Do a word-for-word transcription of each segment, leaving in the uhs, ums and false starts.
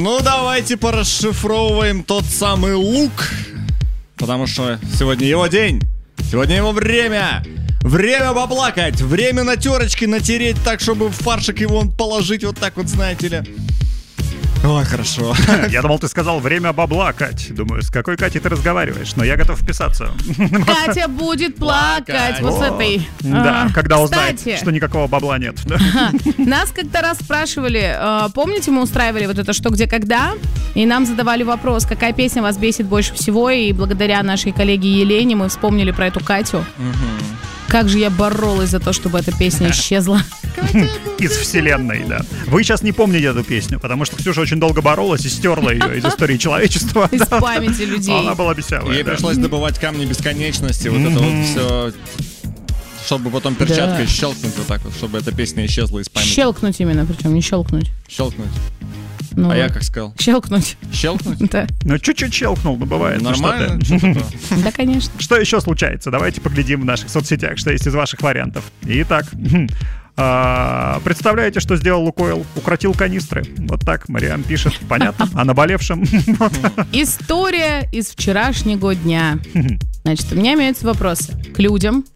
Ну, давайте порасшифровываем тот самый лук, потому что сегодня его день, сегодня его время. Время поплакать, время на терочке натереть так, чтобы в фаршик его положить вот так вот, знаете ли. Ой, хорошо. Я думал, ты сказал время бабла, Кать. Думаю, с какой Катей ты разговариваешь? Но я готов вписаться. Катя будет плакать вот с этой. Да, когда узнает, Кстати, что никакого бабла нет. нас как-то раз спрашивали, э, помните, мы устраивали вот это «Что, где, когда?» И нам задавали вопрос, какая песня вас бесит больше всего. И благодаря нашей коллеге Елене мы вспомнили про эту Катю. Как же я боролась за то, чтобы эта песня исчезла. Из вселенной, да. Вы сейчас не помните эту песню, потому что Ксюша очень долго боролась и стерла ее из истории человечества. Из памяти людей. Она была бесявая. Ей да. пришлось добывать камни бесконечности, вот это вот все, чтобы потом перчаткой Да. щелкнуть вот так вот, чтобы эта песня исчезла из памяти. Щелкнуть именно, причем не щелкнуть. Щелкнуть. Ну, А я как сказал? щелкнуть. Щелкнуть? Да. Ну, чуть-чуть щелкнул, ну, бывает. Ну, Нормально? что ты. Что-то то. Да, конечно. Что еще случается? Давайте поглядим в наших соцсетях, что есть из ваших вариантов. Итак, а, представляете, что сделал Лукойл? Укротил канистры. Вот так Мариам пишет. Понятно? О наболевшем. Вот. История из вчерашнего дня. Значит, у меня имеются вопросы к людям,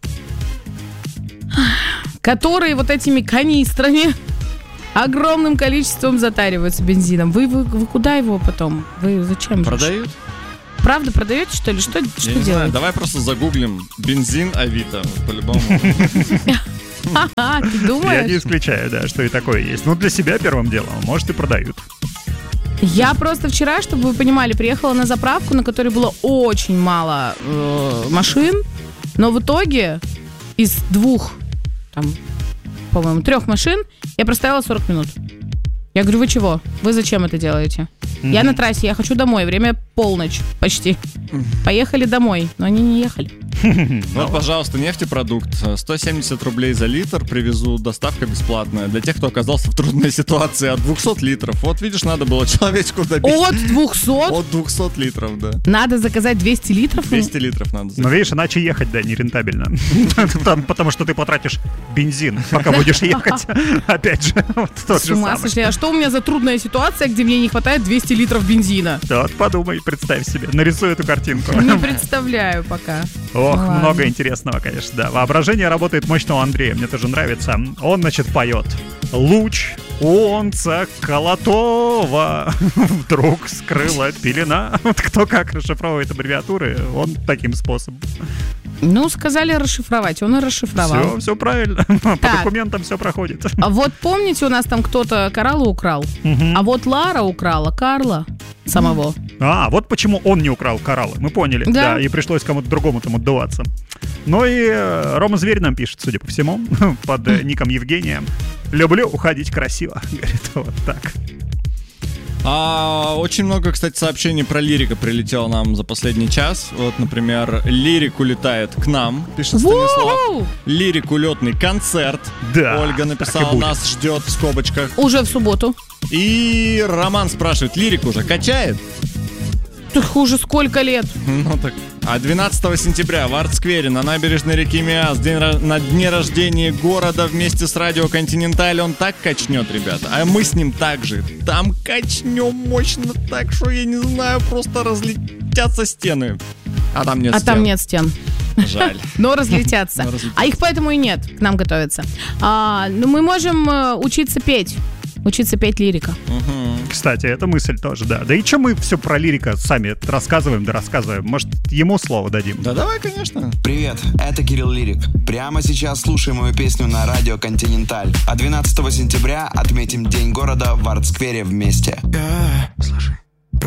которые вот этими канистрами огромным количеством затариваются бензином. Вы, вы, вы куда его потом? Вы зачем? Продают? Правда продаете, что ли? Что, Я что не знаю, делаете? давай просто загуглим бензин Авито, по-любому. Ха-ха, ты Я не думаешь? исключаю, да, что и такое есть. Ну, для себя первым делом, может, и продают. Я просто вчера, чтобы вы понимали, приехала на заправку, на которой было очень мало э, машин, но в итоге из двух, там, по-моему, трех машин я простояла сорок минут. Я говорю, вы чего? Вы зачем это делаете? Mm-hmm. Я на трассе, я хочу домой. Время полночь почти. Mm-hmm. Поехали домой, но они не ехали. Вот, пожалуйста, нефтепродукт. сто семьдесят рублей за литр. Привезу, доставка бесплатная. Для тех, кто оказался в трудной ситуации, от двухсот литров. Вот, видишь, надо было человечку добить. От двухсот? От двухсот литров, да. Надо заказать двести литров? двести литров надо Но заказать. видишь, иначе ехать, да, нерентабельно. Там, потому что ты потратишь бензин, пока будешь ехать. Опять же, вот тот С же ума самый. сошли. А что у меня за трудная ситуация, где мне не хватает двести литров бензина? Вот подумай, представь себе, нарисуй эту картинку. Не представляю пока. Ох, Ну, ладно. много интересного, конечно, да. Воображение работает мощно у Андрея, мне тоже нравится. Он, значит, поет. Луч онца колотого вдруг скрыла пелена. Вот кто как расшифровывает аббревиатуры, он таким способом. Ну, сказали расшифровать, он и расшифровал. Все, все правильно. По Так. документам все проходит. А вот помните, у нас там кто-то кораллу украл, а вот Лара украла Карла самого. А, вот почему он не украл кораллы. Мы поняли. Да. Да, и пришлось кому-то другому там отдуваться. Ну и э, Рома Зверь нам пишет, судя по всему, под э, ником Евгения. Люблю уходить красиво. Говорит, вот так. А, очень много, кстати, сообщений про Лирика прилетело нам за последний час. Вот, например, Лирик улетает к нам, пишет Станислав. Воу! Лирик улетный концерт. Да, Ольга так и написала, будет. нас ждет в скобочках. Уже в субботу. И Роман спрашивает, Лирик уже качает? Так уже сколько лет? Ну так. А двенадцатого сентября в Арт-сквере на набережной реки Миас день, ра- на дне рождения города вместе с Радио Континенталь он так качнет, ребята. А мы с ним так же. Там качнем мощно так, что я не знаю, просто разлетятся стены. А там нет А стен. там нет стен. Жаль. Но разлетятся. Но разлетятся. А их поэтому и нет, к нам готовятся. А, ну, мы можем э, учиться петь. Учиться петь лирика. Кстати, это мысль тоже, да. Да и что мы все про Лирика сами рассказываем, да рассказываем? Может, ему слово дадим? Да давай, конечно. Привет, это Кирилл Лирик. Прямо сейчас слушай мою песню на Радио Континенталь. А двенадцатого сентября отметим День города в Арт-сквере вместе. Слушай.